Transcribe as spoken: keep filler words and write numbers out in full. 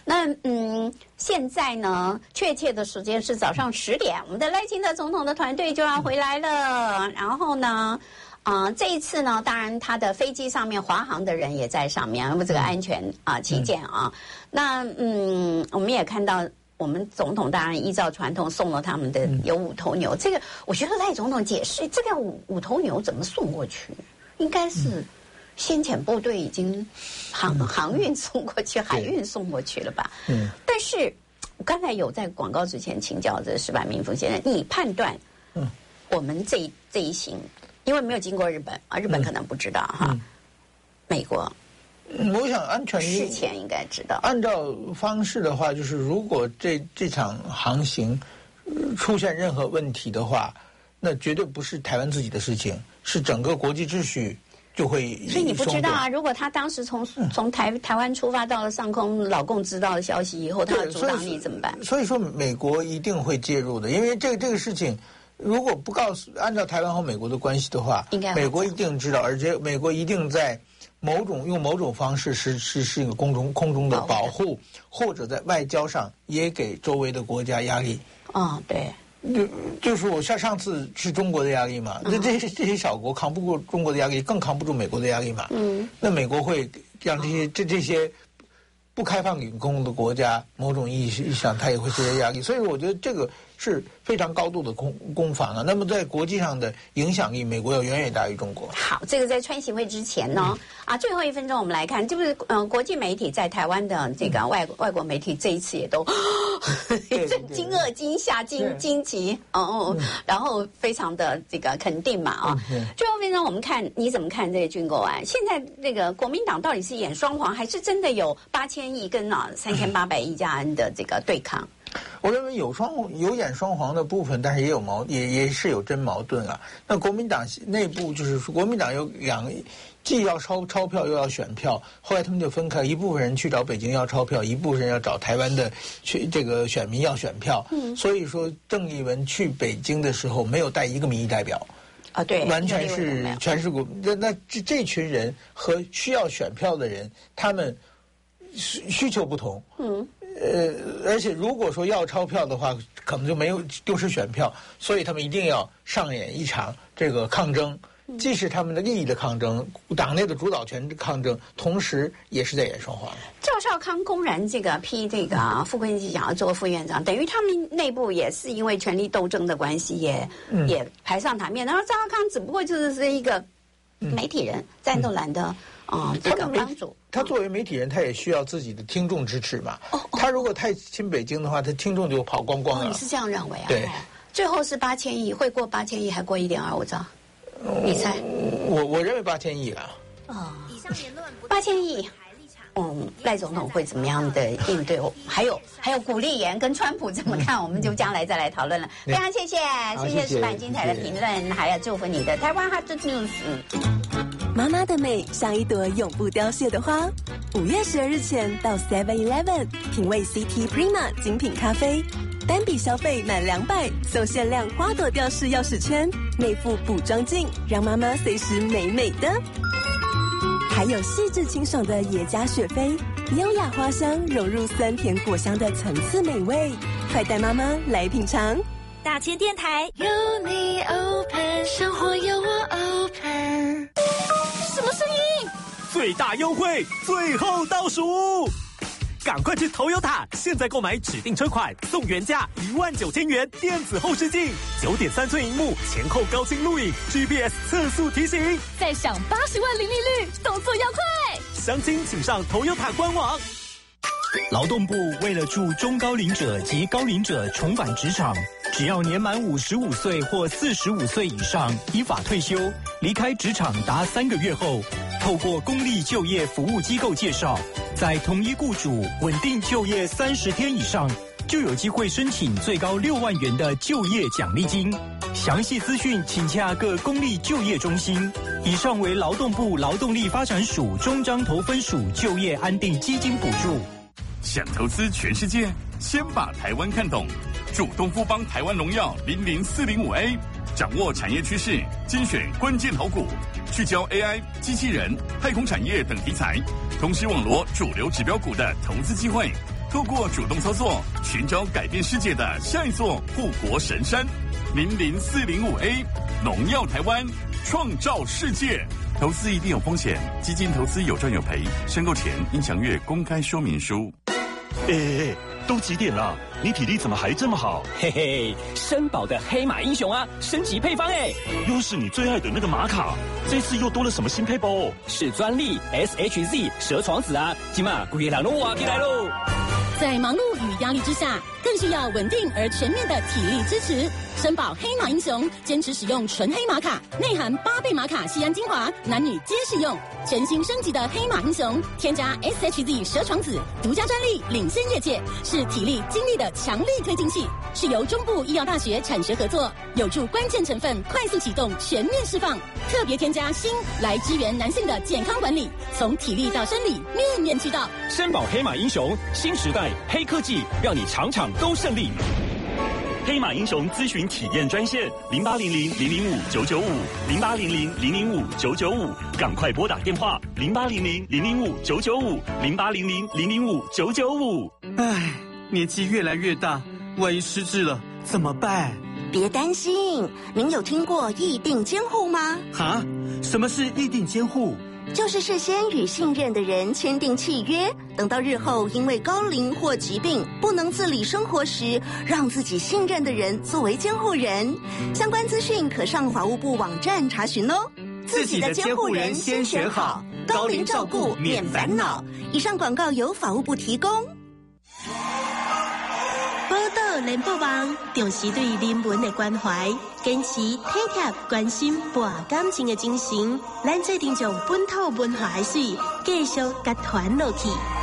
那嗯，现在呢，确切的时间是早上十点，我们的赖清德总统的团队就要回来了。然后呢，啊、呃，这一次呢，当然他的飞机上面华航的人也在上面，因为这个安全啊、呃、起见啊。那嗯，我们也看到。我们总统当然依照传统送了他们的有五头牛，这个我觉得赖总统解释这个五五头牛怎么送过去，应该是先遣部队已经航航运送过去，海运送过去了吧？嗯。但是我刚才有在广告之前请教这石板明夫先生，你判断，嗯，我们这一这一行，因为没有经过日本啊，日本可能不知道哈，美国。 我想安全事前应该知道。 按照方式的话，就是如果这这场航行出现任何问题的话，那绝对不是台湾自己的事情，是整个国际秩序就会。 所以你不知道啊？如果他当时从从台台湾出发到了上空，老共知道了消息以后，他要阻挡你怎么办？ 所以说，美国一定会介入的，因为这个这个事情。如果不告诉，按照台湾和美国的关系的话， 应该美国一定知道，而且美国一定在某种用某种方式实实施一个空中空中的保护，或者在外交上也给周围的国家压力。 啊、哦，对， 就就是我像上次是中国的压力嘛，那、嗯、这些这些小国扛不过中国的压力，更扛不住美国的压力嘛。嗯，那美国会让这些这这些不开放领空的国家，某种意义上它也会施加压力，所以我觉得这个。是非常高度的攻攻防啊！那么在国际上的影响力，美国要远远大于中国。 好，这个在川习会之前呢，嗯、啊，最后一分钟我们来看，就是呃，国际媒体在台湾的这个外、嗯、外国媒体这一次也都一阵惊愕、惊吓、惊惊奇哦、嗯，然后非常的这个肯定嘛啊。嗯、最后一分钟我们看你怎么看这个军购案？现在这个国民党到底是演双簧，还是真的有八千亿跟啊三千八百亿家人的这个对抗？ 我认为有双有演双簧的部分，但是也有矛也也是有真矛盾啊。那国民党内部就是说，国民党有两个，既要钞钞票又要选票，后来他们就分开，一部分人去找北京要钞票，一部分人要找台湾的去这个选民要选票。嗯，所以说郑丽文去北京的时候没有带一个民意代表。 啊，对， 完全是全是国那那这这群人和需要选票的人，他们需需求不同。嗯。呃，而且如果说要钞票的话，可能就没有丢失选票，所以他们一定要上演一场这个抗争，既是他们的利益的抗争，党内的主导权的抗争，同时也是在演双簧。 赵少康公然这个批这个傅昆萁想要做副院长，等于他们内部也是因为权力斗争的关系，也、嗯、也排上台面。然后赵少康只不过就是是一个媒体人，嗯、战斗蓝的啊、嗯、这个帮主。 他作为媒体人，他也需要自己的听众支持嘛。哦哦、他如果太亲北京的话，他听众就跑光光了。 哦、你是这样认为啊？ 对。 最后是八千亿，会过八千亿，还过一点二？我知道。你猜？ 我我认为八千亿啊。 哦。以上言论八千亿。嗯，赖总统会怎么样的应对？还有还有古立言跟川普怎么看？我们就将来再来讨论了。非常谢谢，谢谢石板精彩的评论，还要祝福你的台湾 Hot News。 妈妈的美像一朵永不凋谢的花。五月十二日前到 Seven Eleven 品味 C T Prima 精品咖啡，单笔消费满两百送限量花朵吊饰钥匙圈，内附补妆镜，让妈妈随时美美的。还有细致清爽的耶加雪菲，优雅花香融入酸甜果香的层次美味，快带妈妈来品尝。 大千电台有你 open， 生活有我 open。 什么声音？ 最大优惠，最后倒数，赶快去Toyota，现在购买指定车款送原价一万九千元电子后视镜，九点三寸萤幕，前后高清录影 ，G P S 测速提醒， 再享八十万零利率，动作要快！ 详情请上Toyota官网。劳动部为了助中高龄者及高龄者重返职场，只要年满五十五岁或四十五岁以上，依法退休，离开职场达三个月后，透过公立就业服务机构介绍，在同一雇主稳定就业三十天以上，就有机会申请最高六万元的就业奖励金。详细资讯请洽各公立就业中心。以上为劳动部劳动力发展署中彰投分署就业安定基金补助。 想投资全世界，先把台湾看懂。主动富邦台湾荣耀零零四零五 A， 掌握产业趋势，精选关键好股，聚焦 A I、机器人、太空产业等题材，同时网罗主流指标股的投资机会。 透过主动操作，寻找改变世界的下一座护国神山。零零四零五 A， 荣耀台湾，创造世界。投资一定有风险，基金投资有赚有赔，申购前应详阅公开说明书。 哎哎哎，都几点了？你体力怎么还这么好？ 嘿嘿，森宝的黑马英雄啊，升级配方哎， 又是你最爱的那个玛卡，这次又多了什么新配包？ 是专利 S H Z 蛇床子啊，今嘛鬼人都挖起来喽！ 在忙碌与压力之下，更需要稳定而全面的体力支持。森宝黑马英雄坚持使用纯黑玛卡，内含八倍玛卡酰胺精华，男女皆适用。全新升级的黑马英雄，添加 S H Z 蛇床子，独家专利，领先业界，是体力精力的强力推进器，是由中部医药大学产学合作，有助关键成分快速启动全面释放。特别添加锌来支援男性的健康管理，从体力到生理面面俱到。 森宝黑马英雄，新时代黑科技，让你场场都胜利。 黑马英雄咨询体验专线零八零零零零五九九五零八零零零零五九九五，赶快拨打电话零八零零零零五九九五零八零零零零五九九五。 唉，年纪越来越大，万一失智了怎么办？ 别担心，您有听过议定监护吗？ 哈，什么是议定监护？ 就是事先与信任的人签订契约，等到日后因为高龄或疾病不能自理生活时，让自己信任的人作为监护人。相关资讯可上法务部网站查询哦。 自己的监护人先选好，高龄照顾免烦恼。 以上广告由法务部提供。 报道联播网重视对人文的关怀，坚持体贴关心博感情的精神，咱做定将本土文化的水继续甲传落去。